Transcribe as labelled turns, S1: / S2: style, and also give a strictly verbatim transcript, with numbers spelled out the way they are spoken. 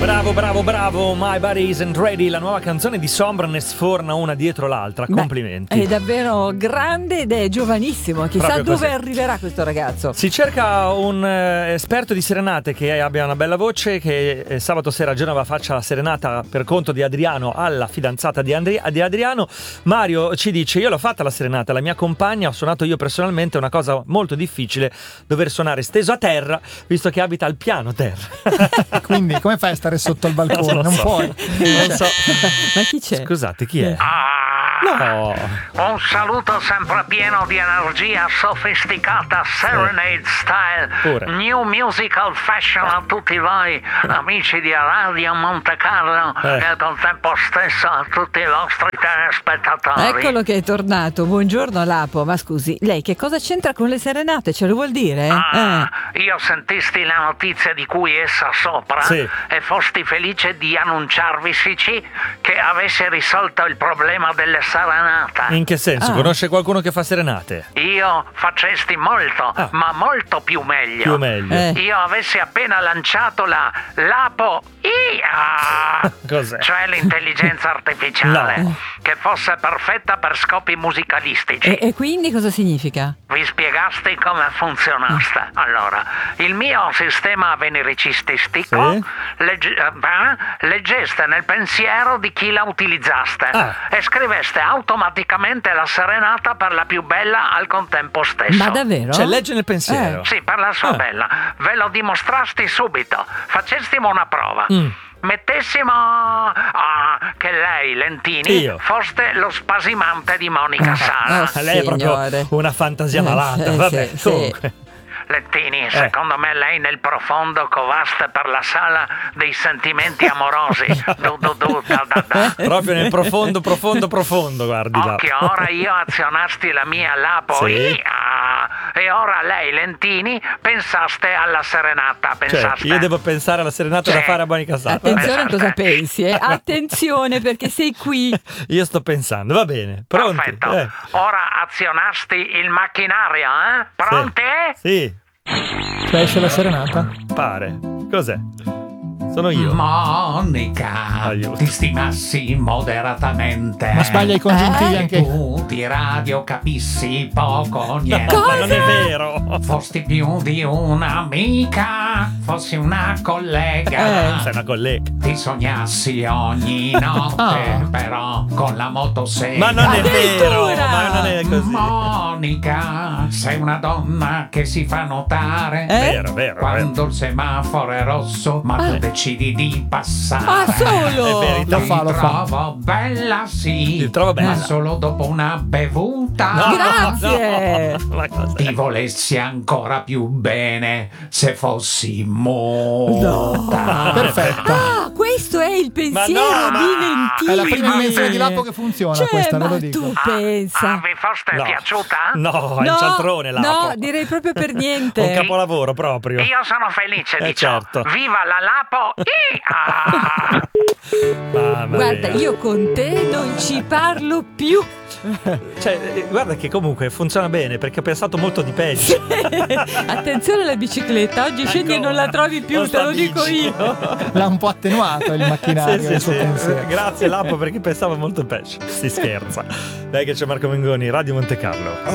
S1: Bravo, bravo, bravo, My Body Isn't Ready, la nuova canzone di Sombra, ne sforna una dietro l'altra, complimenti.
S2: Beh, è davvero grande ed è giovanissimo, chissà
S1: Proprio
S2: dove
S1: così.
S2: arriverà questo ragazzo.
S1: Si cerca un eh, esperto di serenate che abbia una bella voce, che eh, sabato sera a Genova faccia la serenata per conto di Adriano alla fidanzata di, Andri- di Adriano. Mario ci dice: io l'ho fatta la serenata, la mia compagna, ho suonato io personalmente, è una cosa molto difficile dover suonare steso a terra, visto che abita al piano terra.
S3: Quindi come fai a stare sotto il balcone?
S1: Non,
S3: Non
S1: so.
S3: puoi.
S1: Non so.
S2: Ma chi c'è?
S1: Scusate, chi è? No.
S4: Un saluto sempre pieno di energia sofisticata, Serenade Style,
S1: Pure.
S4: New Musical Fashion a tutti voi amici di Radio Monte Carlo
S1: Eh.
S4: e al contempo stesso a tutti i vostri telespettatori.
S2: Eccolo che è tornato. Buongiorno Lapo, ma scusi, lei che cosa c'entra con le serenate? Ce lo vuol dire?
S4: Ah,
S2: Eh.
S4: io sentisti la notizia di cui essa sopra
S1: Sì.
S4: e fosti felice di annunciarvi sì, sì, che avesse risolto il problema delle serenate.
S1: In che senso?
S2: Ah.
S1: Conosce qualcuno che fa serenate?
S4: Io facesti molto,
S1: Ah.
S4: ma molto più meglio.
S1: Più meglio.
S2: Eh.
S4: Io avessi appena lanciato la Lapo I A,
S1: Cos'è?
S4: cioè l'intelligenza artificiale,
S1: No.
S4: che fosse perfetta per scopi musicalistici.
S2: E, e quindi cosa significa?
S4: Vi spiegasti come funzionaste. Allora, il mio sistema avveniricistico
S1: Sì.
S4: legge- eh, leggeste nel pensiero di chi la utilizzaste
S1: Ah.
S4: e scriveste automaticamente la serenata per la più bella al contempo stesso.
S2: Ma davvero?
S1: Cioè, legge nel pensiero.
S4: Sì, per la sua
S1: Ah.
S4: bella. Ve lo dimostrasti subito. Facessimo una prova.
S1: Mm.
S4: Mettessimo ah, che lei, Lentini,
S1: Io.
S4: foste lo spasimante di Monica Sala.
S2: oh,
S1: Lei è proprio
S2: signore.
S1: una fantasia
S2: Eh,
S1: malata.
S2: sì,
S1: Vabbè,
S2: sì, sì.
S1: comunque.
S4: Lettini, secondo me lei nel profondo covaste per la sala dei sentimenti amorosi. Du, du, du, da, da, da.
S1: Proprio nel profondo, profondo, profondo, guardi là.
S4: Occhio, ora io azionasti la mia Lapo
S1: Sì.
S4: I A, e ora lei, Lentini, pensaste alla serenata.
S1: Cioè,
S4: Pensaste.
S1: io devo pensare alla serenata da
S4: Sì.
S1: fare a Monica Sala.
S2: Attenzione a
S4: Esatto.
S2: cosa pensi, eh? Attenzione perché sei qui.
S1: Io sto pensando, va bene. Pronti?
S4: Perfetto.
S1: Eh.
S4: Ora azionasti il macchinario, eh? Pronti?
S1: Sì,
S3: Cioè esce la serenata?
S1: pare. Cos'è? Sono io.
S5: Monica,
S1: Aiuto.
S5: ti stimassi moderatamente.
S3: Ma sbaglia i congiuntivi
S2: Eh?
S3: anche.
S5: Tu di radio capissi poco o niente.
S1: Ma non è vero.
S5: Fosti più di un'amica, fossi una collega.
S2: Eh.
S1: Sei una collega.
S5: Ti sognassi ogni notte,
S3: Ah.
S5: però con la motosega.
S1: Ma non è vero.
S2: Addirittura.
S1: Ma non è così.
S5: Monica, sei una donna che si fa notare.
S2: Eh?
S1: Vero, vero, vero.
S5: Quando il semaforo è rosso, ma tu
S2: Ah.
S5: decidi di passare.
S2: Ah, solo?
S1: È verità.
S3: Lo fa, lo
S5: Ti
S3: fa.
S5: trovo bella, sì.
S1: Ti trovo bella.
S5: Ma solo dopo una bevuta.
S1: No,
S2: Grazie.
S1: no. Ma cos'è?
S5: Ti volessi ancora più bene se fossi muta.
S3: Perfetta.
S2: Ah, questo è il pensiero
S1: Ma no, ma-
S2: di Lentini.
S3: È la prima invenzione di Lapo che funziona,
S2: Cioè,
S3: questa, ve
S2: ma
S3: lo dico.
S2: tu
S4: Ah,
S2: pensa.
S4: vi foste
S1: No.
S4: piaciuta?
S1: No, è un cialtrone Lapo.
S2: no, direi proprio per niente.
S1: Un capolavoro proprio.
S4: Io sono felice
S1: Eh,
S4: di ciò.
S1: certo.
S4: Viva la Lapo I A!
S1: Mamma
S2: Guarda,
S1: mia.
S2: io con te non ci parlo più.
S1: Cioè, eh, guarda che comunque funziona bene perché ho pensato molto di peggio.
S2: Attenzione alla bicicletta, oggi scendi e non la trovi più,
S1: Non
S2: te lo
S1: sta
S2: dico
S1: bici.
S2: io.
S3: L'ha un po' attenuato il macchinario,
S1: Sì, sì,
S3: il suo
S1: sì.
S3: pensiero.
S1: Grazie Lapo perché pensavo molto peggio. Si scherza. Dai che c'è Marco Mengoni, Radio Monte Carlo.